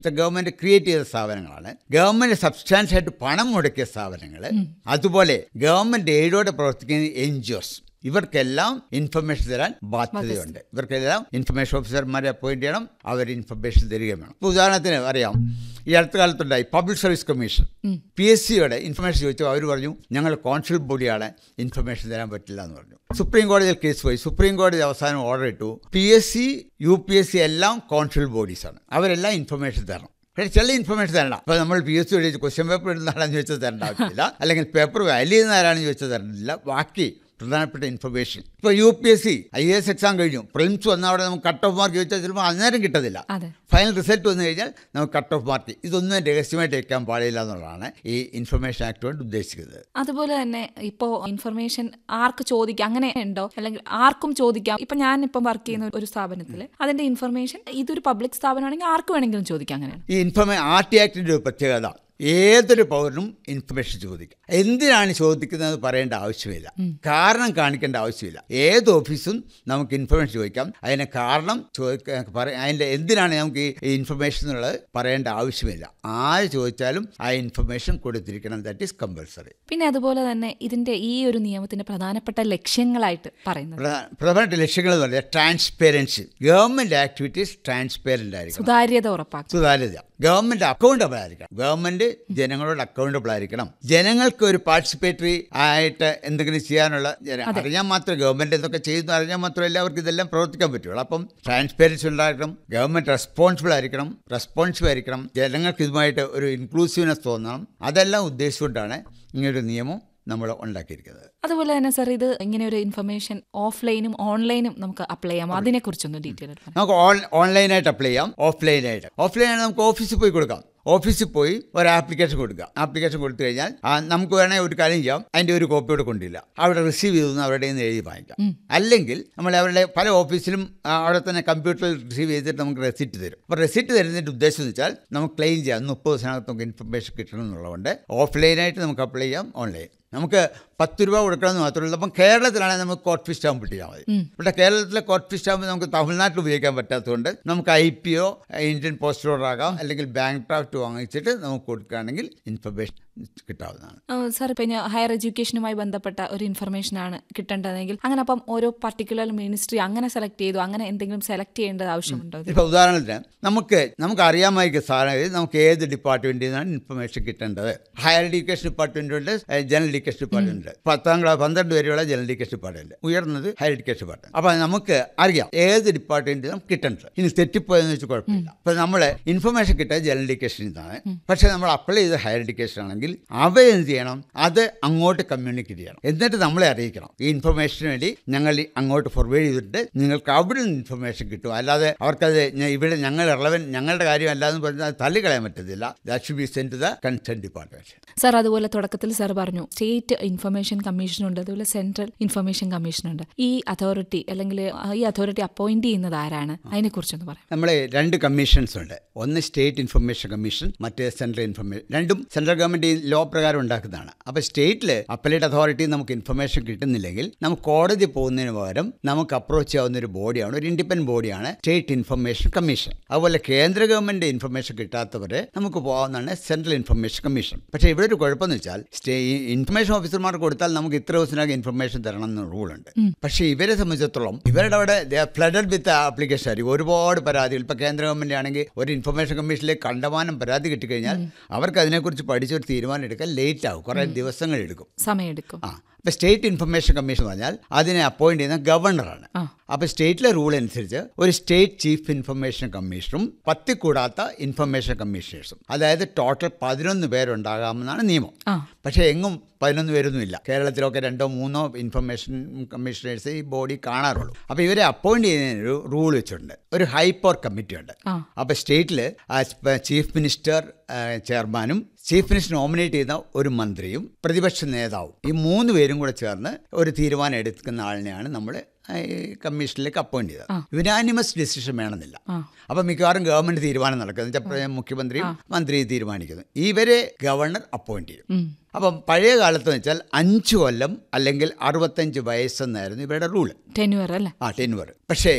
Government create ചെയ്ത സ്ഥാപനങ്ങളാണ്. Government substance ആയിട്ട് പണം മുടക്കിയ സ്ഥാപനങ്ങൾ, അതുപോലെ ഗവൺമെന്റ് എയ്ഡോടെ പ്രവർത്തിക്കുന്ന NGOs, ഇവർക്കെല്ലാം ഇൻഫർമേഷൻ തരാൻ ബാധ്യതയുണ്ട്. ഇവർക്കെല്ലാം ഇൻഫർമേഷൻ ഓഫീസർമാരെ അപ്പോയിന്റ് ചെയ്യണം, അവർ ഇൻഫർമേഷൻ തരികയും വേണം. ഇപ്പോൾ ഉദാഹരണത്തിന് അറിയാം, ഈ അടുത്ത കാലത്തുണ്ടായി പബ്ലിക് സർവീസ് കമ്മീഷൻ PSCയോടെ ഇൻഫർമേഷൻ ചോദിച്ചു. അവർ പറഞ്ഞു ഞങ്ങൾ കോൺഷ്യൽ ബോഡിയാണ്, ഇൻഫർമേഷൻ തരാൻ പറ്റില്ല എന്ന് പറഞ്ഞു. സുപ്രീം കോടതിയിൽ കേസ് പോയി. സുപ്രീം കോടതി അവസാനം ഓർഡർ ഇട്ടു, PSC UPSC എല്ലാം കോൺഷ്യൽ ബോഡീസാണ്, അവരെല്ലാം ഇൻഫർമേഷൻ തരണം. പക്ഷേ ചില ഇൻഫർമേഷൻ തരണം. അപ്പോൾ നമ്മൾ PSC വഴി ക്വസ്റ്റ്യൻ പേപ്പർ ഇടുന്നതാണെന്ന് ചോദിച്ചാൽ തരേണ്ട ആവശ്യമില്ല, അല്ലെങ്കിൽ പേപ്പർ വാല്യൂ ചെയ്യുന്ന ആരാണെന്ന് ചോദിച്ചാൽ തരേണ്ടില്ല. ബാക്കി പ്രധാനപ്പെട്ട ഇൻഫർമേഷൻ. ഇപ്പോൾ UPSC IAS എക്സാം കഴിഞ്ഞു, പ്രിലിംസ് വന്ന അവിടെ നമുക്ക് കട്ട് ഓഫ് മാർക്ക് ചോദിച്ചാൽ ചിലപ്പോൾ അന്നേരം കിട്ടത്തില്ല. ഫൈനൽ റിസൾട്ട് വന്നു കഴിഞ്ഞാൽ നമുക്ക് കട്ട് ഓഫ് മാർക്ക്. ഇതൊന്നും രഹസ്യമായിട്ട് വെക്കാൻ പാടില്ല എന്നുള്ളതാണ് ഈ ഇൻഫർമേഷൻ ആക്ട് കൊണ്ട് ഉദ്ദേശിക്കുന്നത്. അതുപോലെ തന്നെ ഇപ്പോൾ ഇൻഫർമേഷൻ ആർക്ക് ചോദിക്കാം അങ്ങനെ ഉണ്ടോ, അല്ലെങ്കിൽ ആർക്കും ചോദിക്കാം? ഇപ്പം ഞാനിപ്പം വർക്ക് ചെയ്യുന്ന ഒരു സ്ഥാപനത്തിൽ അതിന്റെ ഇൻഫർമേഷൻ ഇതൊരു പബ്ലിക് സ്ഥാപനമാണെങ്കിൽ ആർക്ക് വേണമെങ്കിലും ചോദിക്കാം. അങ്ങനെയാണ് ഈ RT ആക്ടിന്റെ ഒരു പ്രത്യേകത. ഏതൊരു പൗരനും ഇൻഫർമേഷൻ ചോദിക്കാം. എന്തിനാണ് ചോദിക്കുന്നത് പറയേണ്ട ആവശ്യമില്ല, കാരണം കാണിക്കേണ്ട ആവശ്യമില്ല. ഏത് ഓഫീസും നമുക്ക് ഇൻഫർമേഷൻ ചോദിക്കാം. അതിന് കാരണം അതിൻ്റെ എന്തിനാണ് നമുക്ക് ഈ ഇൻഫർമേഷൻ എന്നുള്ളത് പറയേണ്ട ആവശ്യമില്ല. ആര് ചോദിച്ചാലും ആ ഇൻഫർമേഷൻ കൊടുത്തിരിക്കണം. That is compulsory. പിന്നെ അതുപോലെ തന്നെ ഇതിന്റെ ഈ ഒരു നിയമത്തിന്റെ പ്രധാനപ്പെട്ട ലക്ഷ്യങ്ങളായിട്ട് പറയുന്നത്, പ്രധാനപ്പെട്ട ലക്ഷ്യങ്ങൾ എന്ന് പറയുന്നത് ട്രാൻസ്പെറൻസി. ഗവൺമെന്റ് ആക്ടിവിറ്റീസ് ട്രാൻസ്പെറന്റ് ആയിരിക്കണം, സുതാര്യത ഉറപ്പാക്കും. സുതാര്യത. ഗവൺമെന്റ് അക്കൗണ്ടബിൾ ആയിരിക്കണം. ഗവൺമെന്റ് ജനങ്ങളോട് അക്കൗണ്ടബിൾ ആയിരിക്കണം. ജനങ്ങൾക്ക് ഒരു പാർട്ടിസിപ്പേറ്ററി ആയിട്ട് എന്തെങ്കിലും ചെയ്യാനുള്ള അറിയാൻ മാത്രമേ ഗവൺമെന്റ് എന്തൊക്കെ ചെയ്യുന്നു അറിയാൻ മാത്രമേ എല്ലാവർക്കും ഇതെല്ലാം പ്രവർത്തിക്കാൻ പറ്റുള്ളൂ. അപ്പം ട്രാൻസ്പെറൻസി ഉണ്ടാക്കണം. ഗവൺമെന്റ് റെസ്പോൺസിബിൾ ആയിരിക്കണം, റെസ്പോൺസീവ് ആയിരിക്കണം. ജനങ്ങൾക്ക് ഇതുമായിട്ട് ഒരു ഇൻക്ലൂസീവ്നെസ് തോന്നണം. അതെല്ലാം ഉദ്ദേശിച്ചുകൊണ്ടാണ് ഇങ്ങനൊരു നിയമം നമ്മൾ ഉണ്ടാക്കിയിരിക്കുന്നത്. അതുപോലെ തന്നെ സാർ, ഇത് ഇങ്ങനെ ഒരു ഇൻഫർമേഷൻ ഓഫ്ലൈനും ഓൺലൈനും നമുക്ക് അപ്ലൈ ചെയ്യാം. അതിനെക്കുറിച്ചൊന്ന് ഡീറ്റെയിൽ നമുക്ക് ഓൺലൈനായിട്ട് അപ്ലൈ ചെയ്യാം, ഓഫ്ലൈനായിട്ട്. ഓഫ്ലൈനായിട്ട് നമുക്ക് ഓഫീസിൽ പോയി കൊടുക്കാം. ഓഫീസിൽ പോയി ഒരു ആപ്ലിക്കേഷൻ കൊടുക്കുക. ആപ്ലിക്കേഷൻ കൊടുത്തു കഴിഞ്ഞാൽ നമുക്ക് വേണമെങ്കിൽ ഒരു കാര്യം ചെയ്യാം, അതിൻ്റെ ഒരു കോപ്പിയോടെ കൊണ്ടില്ല, അവിടെ റിസീവ് ചെയ്തെന്ന് അവരുടെ നിന്ന് എഴുതി വാങ്ങിക്കാം. അല്ലെങ്കിൽ നമ്മൾ അവരുടെ പല ഓഫീസിലും അവിടെ തന്നെ കമ്പ്യൂട്ടറിൽ റിസീവ് ചെയ്തിട്ട് നമുക്ക് റെസിപ്റ്റ് തരും. അപ്പോൾ റെസിപ്റ്റ് തരുന്നതിൻ്റെ ഉദ്ദേശം എന്ന് വെച്ചാൽ നമുക്ക് ക്ലെയിം ചെയ്യാം. 30 ദിവസത്തിനകത്ത് നമുക്ക് ഇൻഫർമേഷൻ കിട്ടണം എന്നുള്ളതുകൊണ്ട് ഓഫ്ലൈനായിട്ട് നമുക്ക് അപ്ലൈ ചെയ്യാം, ഓൺലൈൻ. നമുക്ക് 10 രൂപ കൊടുക്കണമെന്ന് മാത്രമല്ല. അപ്പം കേരളത്തിലാണെങ്കിൽ നമുക്ക് കോർട്ട് ഫീസ് സ്റ്റാമ്പ് കിട്ടിയാൽ മതി. പക്ഷേ കേരളത്തിലെ കോർട്ട് ഫീസ് സ്റ്റാമ്പ് നമുക്ക് തമിഴ്നാട്ടിൽ ഉപയോഗിക്കാൻ പറ്റാത്തതുകൊണ്ട് നമുക്ക് IPO, ഇന്ത്യൻ പോസ്റ്റ് ഓർഡർ ആകാം, അല്ലെങ്കിൽ ബാങ്ക് ഡ്രാഫ്റ്റ് വാങ്ങിച്ചിട്ട് നമുക്ക് കൊടുക്കുകയാണെങ്കിൽ ഇൻഫർമേഷൻ കിട്ടാവുന്നതാണ്. സാർ, പിന്നെ ഹയർ എഡ്യൂക്കേഷനുമായി ബന്ധപ്പെട്ട ഒരു ഇൻഫർമേഷനാണ് കിട്ടേണ്ടതെങ്കിൽ അങ്ങനെ അപ്പം ഓരോ പർട്ടിക്കുലർ മിനിസ്ട്രി അങ്ങനെ സെലക്ട് ചെയ്തു, അങ്ങനെ എന്തെങ്കിലും സെലക്ട് ചെയ്യേണ്ടത് ആവശ്യമുണ്ടോ? ഇപ്പോൾ ഉദാഹരണത്തിന് നമുക്ക് അറിയാമായിരിക്കും സാധനം നമുക്ക് ഏത് ഡിപ്പാർട്ട്മെന്റിൽ നിന്നാണ് ഇൻഫർമേഷൻ കിട്ടേണ്ടത്. ഹയർ എഡ്യൂക്കേഷൻ ഡിപ്പാർട്ട്മെന്റ് ഉണ്ട്, ജനറൽ എഡ്യൂക്കേഷൻ ഡിപ്പാർട്ട്മെന്റ് ഉണ്ട്. 10ാം ക്ലാസ് 12 വരെയുള്ള ജനറൽ എഡ്യൂക്കേഷൻ ഡിപ്പാർട്ട്മെന്റ്, ഉയർന്നത് ഹയർ എഡ്യൂക്കേഷൻ ഡിപ്പാർട്ട്മെന്റ്. അപ്പോൾ നമുക്ക് അറിയാം ഏത് ഡിപ്പാർട്ട്മെന്റിൽ നമുക്ക് കിട്ടേണ്ടത്. ഇനി തെറ്റിപ്പോയെന്ന് വെച്ചാൽ കുഴപ്പമില്ല. അപ്പോൾ നമ്മൾ ഇൻഫർമേഷൻ കിട്ടിയത് ജനറൽ എഡ്യൂക്കേഷനിൽ നിന്നാണ്. പക്ഷേ നമ്മൾ അപ്ലൈ ചെയ്ത ഹയർ എഡ്യൂക്കേഷൻ ആണെങ്കിൽ അവരെന്ത് ചെയ്യണം, അത് അങ്ങോട്ട് കമ്മ്യൂണിക്കേറ്റ് ചെയ്യണം, എന്നിട്ട് നമ്മളെ അറിയിക്കണം. ഈ ഇൻഫർമേഷന് വേണ്ടി ഞങ്ങൾ അങ്ങോട്ട് ഫോർവേഡ് ചെയ്തിട്ട് നിങ്ങൾക്ക് അവിടെ നിന്ന് ഇൻഫർമേഷൻ കിട്ടും. അല്ലാതെ അവർക്കത് ഇവിടെ ഞങ്ങളുടെ കാര്യമല്ല എന്ന് പറഞ്ഞാൽ തള്ളിക്കളയാൻ പറ്റത്തില്ല. That should be send to the concern department. Sir, അതുപോലെ തുടക്കത്തിൽ സാർ പറഞ്ഞു സ്റ്റേറ്റ് ഇൻഫർമേഷൻ കമ്മീഷൻ ഉണ്ട്, അതുപോലെ സെൻട്രൽ ഇൻഫർമേഷൻ കമ്മീഷൻ ഉണ്ട്. ഈ അതോറിറ്റി അല്ലെങ്കിൽ ഈ അതോറിറ്റി അപ്പോയിന്റ് ചെയ്യുന്നത് ആരാണ്? അതിനെക്കുറിച്ചൊന്ന് പറയാം. നമ്മളെ 2 കമ്മീഷൻസ് ഉണ്ട്. ഒന്ന് സ്റ്റേറ്റ് ഇൻഫർമേഷൻ കമ്മീഷൻ, മറ്റേ സെൻട്രൽ ഇൻഫർമേഷൻ. രണ്ടും സെൻട്രൽ ഗവൺമെന്റ് ലോ പ്രകാരം ഉണ്ടാക്കുന്നതാണ്. അപ്പോൾ സ്റ്റേറ്റിൽ അപ്പലേറ്റ് അതോറിറ്റി നമുക്ക് ഇൻഫർമേഷൻ കിട്ടുന്നില്ലെങ്കിൽ നമുക്ക് കോടതി പോകുന്നതിന് പകരം നമുക്ക് അപ്രോച്ച് ചെയ്യാവുന്ന ഒരു ബോഡിയാണ്, ഒരു ഇൻഡിപെൻഡന്റ് ബോഡിയാണ് സ്റ്റേറ്റ് ഇൻഫർമേഷൻ കമ്മീഷൻ. അതുപോലെ കേന്ദ്ര ഗവൺമെന്റ് ഇൻഫർമേഷൻ കിട്ടാത്തവരെ നമുക്ക് പോകാവുന്നതാണ് സെൻട്രൽ ഇൻഫർമേഷൻ കമ്മീഷൻ. പക്ഷേ ഇവിടെ ഒരു കുഴപ്പമെന്ന് വെച്ചാൽ ഇൻഫർമേഷൻ ഓഫീസർമാർ കൊടുത്താൽ നമുക്ക് ഇത്ര ദിവസത്തിനകം ഇൻഫർമേഷൻ തരണം എന്ന റൂളുണ്ട്. പക്ഷേ ഇവരെ സംബന്ധിച്ചിടത്തോളം ഇവരുടെ അവിടെ ഫ്ലഡഡ് വിത്ത് ആപ്ലിക്കേഷൻ ആയിരിക്കും, ഒരുപാട് പരാതികൾ. ഇപ്പോൾ കേന്ദ്ര ഗവൺമെന്റ് ആണെങ്കിൽ ഒരു ഇൻഫർമേഷൻ കമ്മീഷനിലേക്ക് കണ്ടമാനം പരാതി കിട്ടിക്കഴിഞ്ഞാൽ അവർക്ക് അതിനെക്കുറിച്ച് പഠിച്ചൊരു തീരുമാനം എടുക്കാൻ ലേറ്റ് ആകും, കുറേ ദിവസങ്ങൾ എടുക്കും, സമയമെടുക്കും. അപ്പോൾ സ്റ്റേറ്റ് ഇൻഫർമേഷൻ കമ്മീഷൻ പറഞ്ഞാൽ അതിനെ അപ്പോയിന്റ് ചെയ്യുന്ന ഗവർണറാണ്. അപ്പോൾ സ്റ്റേറ്റിലെ റൂൾ അനുസരിച്ച് ഒരു സ്റ്റേറ്റ് ചീഫ് ഇൻഫർമേഷൻ കമ്മീഷണറും 10 കൂടാത്ത ഇൻഫർമേഷൻ കമ്മീഷണേഴ്സും, അതായത് ടോട്ടൽ 11 പേരുണ്ടാകാമെന്നാണ് നിയമം. പക്ഷേ എങ്ങും 11 പേരൊന്നുമില്ല. കേരളത്തിലൊക്കെ 2 or 3 ഇൻഫർമേഷൻ കമ്മീഷണേഴ്സ് ഈ ബോഡി കാണാറുള്ളൂ. അപ്പോൾ ഇവരെ അപ്പോയിന്റ് ചെയ്യുന്നതിനൊരു റൂൾ വെച്ചിട്ടുണ്ട്, ഒരു ഹൈപ്പവർ കമ്മിറ്റി ഉണ്ട്. അപ്പോൾ സ്റ്റേറ്റിൽ ചീഫ് മിനിസ്റ്റർ ചെയർമാനും ചീഫ് മിനിസ്റ്റർ നോമിനേറ്റ് ചെയ്യുന്ന ഒരു മന്ത്രിയും പ്രതിപക്ഷ നേതാവും, ഈ 3 പേരും കൂടെ ചേർന്ന് ഒരു തീരുമാനം എടുക്കുന്ന ആളിനെയാണ് നമ്മൾ കമ്മീഷനിലേക്ക് അപ്പോയിന്റ് ചെയ്തത്. യുനാനിമസ് ഡിസിഷൻ വേണമെന്നില്ല. അപ്പം മിക്കവാറും ഗവൺമെന്റ് തീരുമാനം നടക്കുന്നത് മുഖ്യമന്ത്രിയും മന്ത്രിയും തീരുമാനിക്കുന്നു. ഇവരെ ഗവർണർ അപ്പോയിന്റ് ചെയ്യും. അപ്പം പഴയ കാലത്ത് വെച്ചാൽ 5 കൊല്ലം അല്ലെങ്കിൽ 65 വയസ്സെന്നായിരുന്നു ഇവരുടെ റൂള്, ടെന്യൂർ അല്ലേ? ടെന്യൂർ. പക്ഷേ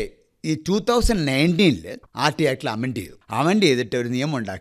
ഈ 2019 RT ആക്ടിൽ അമെൻഡ് ചെയ്തു. അമെൻഡ് ചെയ്തിട്ട് ഒരു നിയമം ഉണ്ടാക്കി,